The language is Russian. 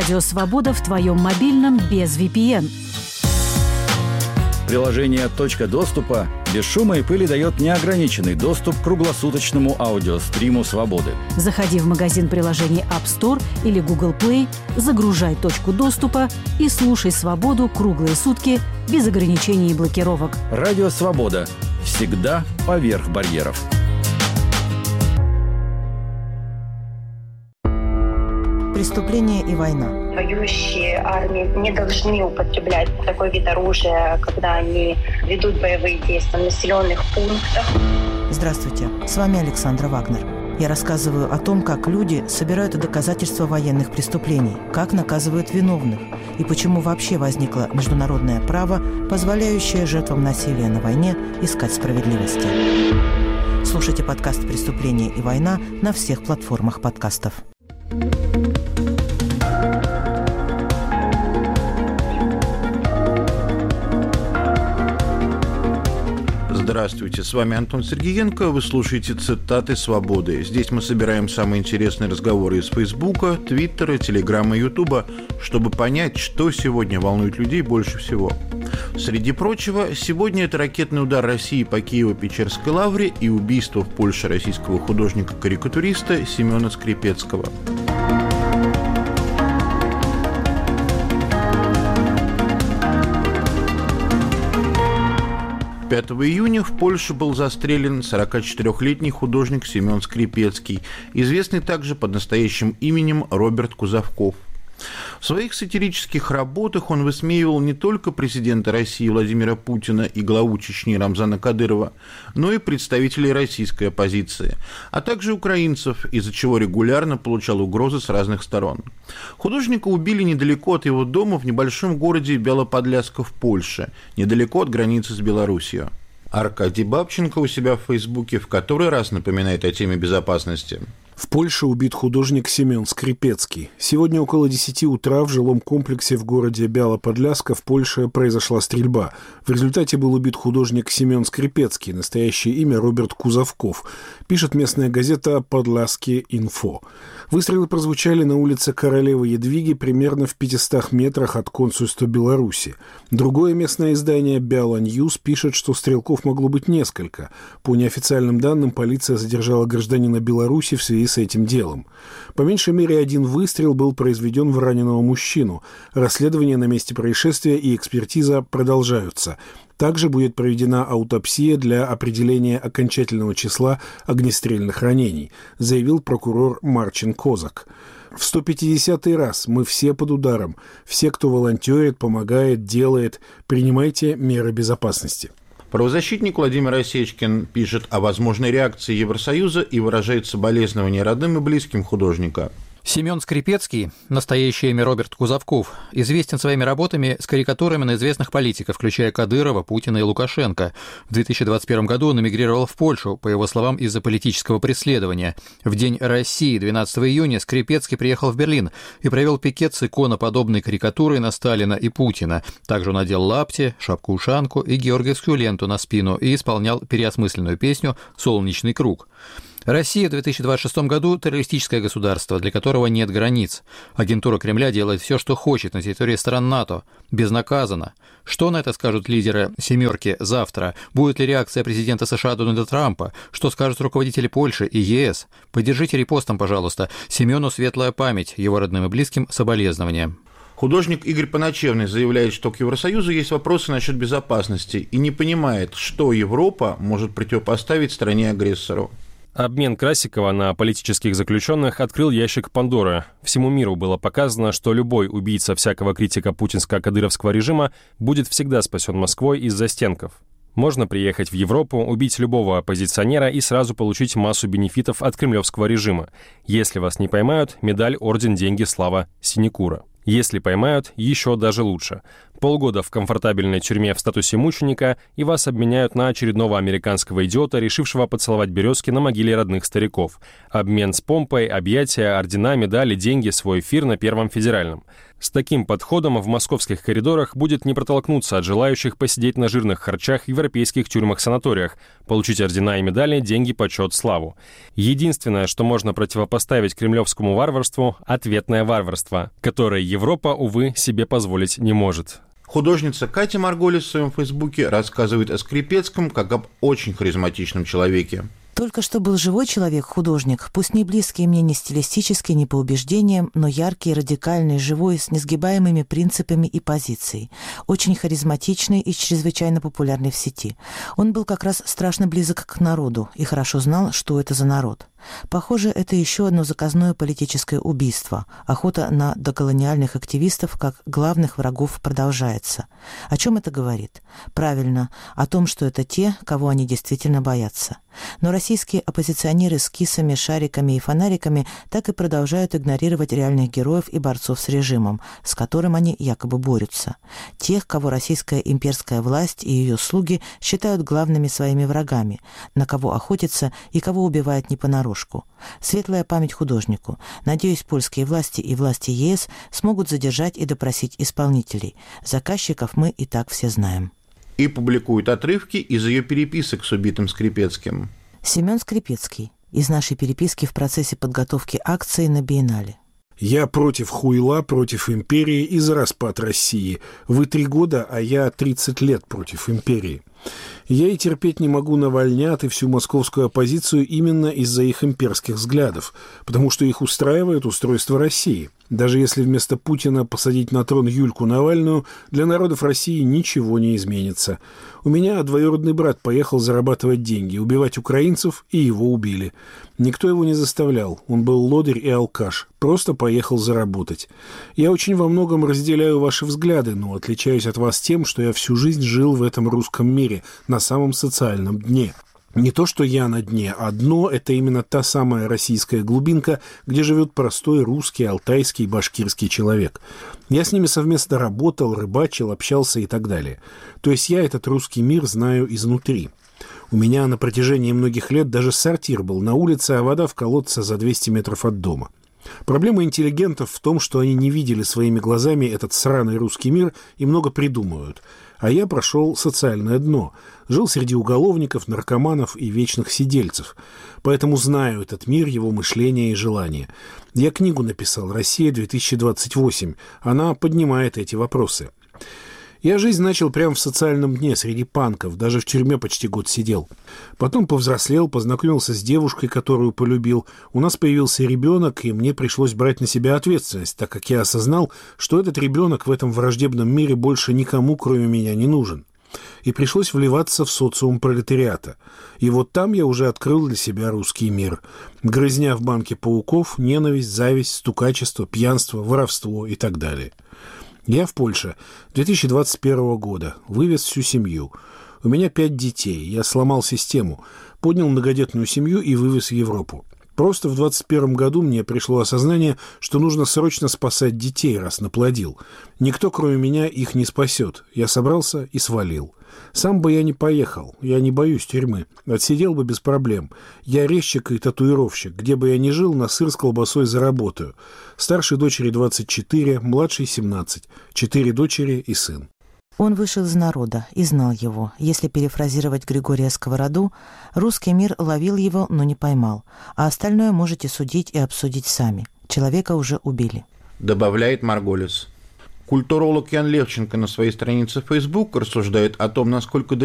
Радио «Свобода» в твоем мобильном без VPN. Приложение «Точка доступа» без шума и пыли дает неограниченный доступ к круглосуточному аудиостриму «Свободы». Заходи в магазин приложений App Store или Google Play, загружай «Точку доступа» и слушай «Свободу» круглые сутки без ограничений и блокировок. Радио «Свобода». Всегда поверх барьеров. Преступление и война. Воюющие армии не должны употреблять такой вид оружия, когда они ведут боевые действия в населенных пунктах. Здравствуйте, с вами Александра Вагнер. Я рассказываю о том, как люди собирают доказательства военных преступлений, как наказывают виновных и почему вообще возникло международное право, позволяющее жертвам насилия на войне искать справедливости. Слушайте подкаст «Преступление и война» на всех платформах подкастов. Здравствуйте, с вами Антон Сергеенко, вы слушаете «Цитаты свободы». Здесь мы собираем самые интересные разговоры из Фейсбука, Твиттера, Телеграма и Ютуба, чтобы понять, что сегодня волнует людей больше всего. Среди прочего, сегодня это ракетный удар России по Киево-Печерской лавре и убийство в Польше российского художника-карикатуриста Семена Скрипецкого. 5 июня в Польше был застрелен 44-летний художник Семен Скрипецкий, известный также под настоящим именем Роберт Кузовков. В своих сатирических работах он высмеивал не только президента России Владимира Путина и главу Чечни Рамзана Кадырова, но и представителей российской оппозиции, а также украинцев, из-за чего регулярно получал угрозы с разных сторон. Художника убили недалеко от его дома в небольшом городе Белоподляска в Польше, недалеко от границы с Белоруссией. Аркадий Бабченко у себя в Фейсбуке в который раз напоминает о теме безопасности. В Польше убит художник Семен Скрипецкий. Сегодня около 10 утра в жилом комплексе в городе Белоподляска в Польше произошла стрельба. В результате был убит художник Семен Скрипецкий, настоящее имя Роберт Кузовков, пишет местная газета «Подляски Инфо». Выстрелы прозвучали на улице Королевы Едвиги примерно в 500 метрах от консульства Беларуси. Другое местное издание «Бяла Ньюс» пишет, что стрелков могло быть несколько. По неофициальным данным, полиция задержала гражданина Беларуси в связи с этим делом. По меньшей мере один выстрел был произведен в раненого мужчину. Расследование на месте происшествия и экспертиза продолжаются. Также будет проведена аутопсия для определения окончательного числа огнестрельных ранений, заявил прокурор Марчин Козак. В 150-й раз мы все под ударом. Все, кто волонтерит, помогает, делает, принимайте меры безопасности. Правозащитник Владимир Осечкин пишет о возможной реакции Евросоюза и выражает соболезнования родным и близким художника. Семен Скрипецкий, настоящее имя Роберт Кузовков, известен своими работами с карикатурами на известных политиков, включая Кадырова, Путина и Лукашенко. В 2021 году он эмигрировал в Польшу, по его словам, из-за политического преследования. В День России, 12 июня, Скрипецкий приехал в Берлин и провел пикет с иконоподобной карикатурой на Сталина и Путина. Также он надел лапти, шапку-ушанку и георгиевскую ленту на спину и исполнял переосмысленную песню «Солнечный круг». Россия в 2026 году – террористическое государство, для которого нет границ. Агентура Кремля делает все, что хочет на территории стран НАТО, безнаказанно. Что на это скажут лидеры «семерки» завтра? Будет ли реакция президента США Дональда Трампа? Что скажут руководители Польши и ЕС? Поддержите репостом, пожалуйста. Семену светлая память, его родным и близким соболезнования. Художник Игорь Поначевный заявляет, что к Евросоюзу есть вопросы насчет безопасности и не понимает, что Европа может противопоставить стране-агрессору. Обмен Красикова на политических заключенных открыл ящик Пандоры. Всему миру было показано, что любой убийца всякого критика путинско-кадыровского режима будет всегда спасен Москвой из застенков. Можно приехать в Европу, убить любого оппозиционера и сразу получить массу бенефитов от кремлевского режима. Если вас не поймают, медаль, орден, деньги, слава, синекура. Если поймают, еще даже лучше. Полгода в комфортабельной тюрьме в статусе мученика, и вас обменяют на очередного американского идиота, решившего поцеловать березки на могиле родных стариков. Обмен с помпой, объятия, ордена, медали, деньги, свой эфир на Первом федеральном. С таким подходом в московских коридорах будет не протолкнуться от желающих посидеть на жирных харчах в европейских тюрьмах-санаториях, получить ордена и медали, деньги, почет, славу. Единственное, что можно противопоставить кремлевскому варварству – ответное варварство, которое Европа, увы, себе позволить не может. Художница Катя Марголис в своем фейсбуке рассказывает о Скрипецком как об очень харизматичном человеке. Только что был живой человек-художник, пусть не близкий мне ни стилистически, ни по убеждениям, но яркий, радикальный, живой, с несгибаемыми принципами и позицией. Очень харизматичный и чрезвычайно популярный в сети. Он был как раз страшно близок к народу и хорошо знал, что это за народ. Похоже, это еще одно заказное политическое убийство. Охота на доколониальных активистов как главных врагов продолжается. О чем это говорит? Правильно, о том, что это те, кого они действительно боятся. Но российские оппозиционеры с кисами, шариками и фонариками так и продолжают игнорировать реальных героев и борцов с режимом, с которым они якобы борются. Тех, кого российская имперская власть и ее слуги считают главными своими врагами, на кого охотятся и кого убивают не понарошку. Светлая память художнику. Надеюсь, польские власти и власти ЕС смогут задержать и допросить исполнителей. Заказчиков мы и так все знаем. И публикует отрывки из ее переписок с убитым Скрипецким. Семен Скрипецкий. Из нашей переписки в процессе подготовки акции на Биеннале. Я против хуйла, против империи и за распад России. Вы 3 года, а я 30 лет против империи. Я и терпеть не могу навальнят и всю московскую оппозицию именно из-за их имперских взглядов, потому что их устраивает устройство России. Даже если вместо Путина посадить на трон Юльку Навальную, для народов России ничего не изменится. У меня двоюродный брат поехал зарабатывать деньги, убивать украинцев, и его убили. Никто его не заставлял, он был лодырь и алкаш, просто поехал заработать. Я очень во многом разделяю ваши взгляды, но отличаюсь от вас тем, что я всю жизнь жил в этом русском мире, на самом социальном дне. Не то, что я на дне, а дно – это именно та самая российская глубинка, где живет простой русский, алтайский, башкирский человек. Я с ними совместно работал, рыбачил, общался и так далее. То есть я этот русский мир знаю изнутри. У меня на протяжении многих лет даже сортир был на улице, а вода в колодце за 200 метров от дома. Проблема интеллигентов в том, что они не видели своими глазами этот сраный русский мир и много придумывают. А я прошел социальное дно. Жил среди уголовников, наркоманов и вечных сидельцев. Поэтому знаю этот мир, его мышление и желания. Я книгу написал «Россия-2028». Она поднимает эти вопросы. Я жизнь начал прямо в социальном дне, среди панков, даже в тюрьме почти год сидел. Потом повзрослел, познакомился с девушкой, которую полюбил. У нас появился ребенок, и мне пришлось брать на себя ответственность, так как я осознал, что этот ребенок в этом враждебном мире больше никому, кроме меня, не нужен. И пришлось вливаться в социум пролетариата. И вот там я уже открыл для себя русский мир. Грызня в банке пауков, ненависть, зависть, стукачество, пьянство, воровство и так далее. Я в Польше 2021 года, вывез всю семью. У меня 5 детей, я сломал систему, поднял многодетную семью и вывез в Европу. Просто в 2021 году мне пришло осознание, что нужно срочно спасать детей, раз наплодил. Никто, кроме меня, их не спасет. Я собрался и свалил. Сам бы я не поехал, я не боюсь тюрьмы. Отсидел бы без проблем. Я резчик и татуировщик. Где бы я ни жил, на сыр с колбасой заработаю. Старшей дочери 24, младшей 17. 4 дочери и сын. Он вышел из народа и знал его. Если перефразировать Григория Сковороду, русский мир ловил его, но не поймал. А остальное можете судить и обсудить сами. Человека уже убили. Добавляет Марголис. Культуролог Ян Левченко на своей странице в Facebook рассуждает о том, насколько